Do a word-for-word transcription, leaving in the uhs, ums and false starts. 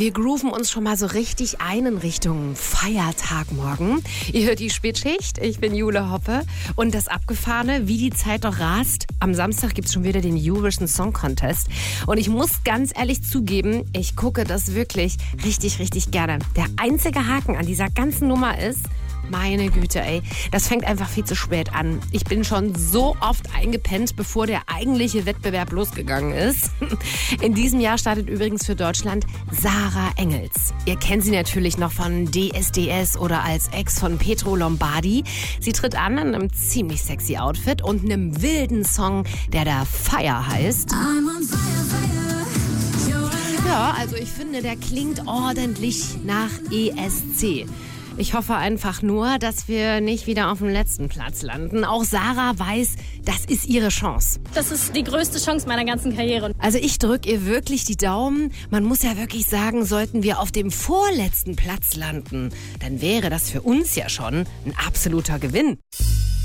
Wir grooven uns schon mal so richtig ein in Richtung Feiertag morgen. Ihr hört die Spätschicht, ich bin Jule Hoppe. Und das Abgefahrene, wie die Zeit doch rast. Am Samstag gibt's schon wieder den Eurovision Song Contest. Und ich muss ganz ehrlich zugeben, ich gucke das wirklich richtig, richtig gerne. Der einzige Haken an dieser ganzen Nummer ist, meine Güte, ey, das fängt einfach viel zu spät an. Ich bin schon so oft eingepennt, bevor der eigentliche Wettbewerb losgegangen ist. In diesem Jahr startet übrigens für Deutschland Sarah Engels. Ihr kennt sie natürlich noch von D S D S oder als Ex von Pietro Lombardi. Sie tritt an in einem ziemlich sexy Outfit und einem wilden Song, der da Fire heißt. I'm on fire, fire. Ja, also ich finde, der klingt ordentlich nach E S C. Ich hoffe einfach nur, dass wir nicht wieder auf dem letzten Platz landen. Auch Sarah weiß, das ist ihre Chance. Das ist die größte Chance meiner ganzen Karriere. Also ich drücke ihr wirklich die Daumen. Man muss ja wirklich sagen, sollten wir auf dem vorletzten Platz landen, dann wäre das für uns ja schon ein absoluter Gewinn.